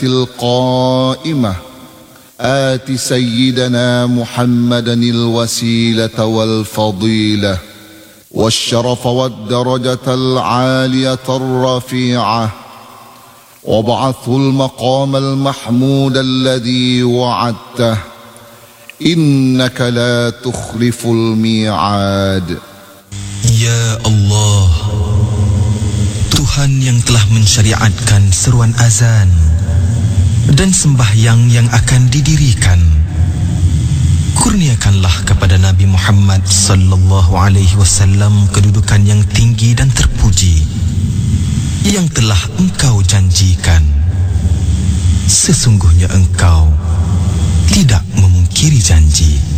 القائمة آت سيدنا محمدا الوسيلة والفضيلة والشرف والدرجة العالية الرفيعة وابعثه المقام المحمود الذي وعدته إنك لا تخلف الميعاد. Ya Allah, Tuhan yang telah mensyariatkan seruan azan dan sembahyang yang akan didirikan, kurniakanlah kepada Nabi Muhammad sallallahu alaihi wasallam kedudukan yang tinggi dan terpuji yang telah Engkau janjikan. Sesungguhnya Engkau tidak memungkiri janji.